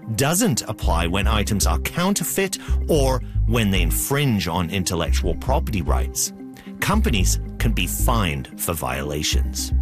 doesn't apply when items are counterfeit or when they infringe on intellectual property rights. Companies can be fined for violations.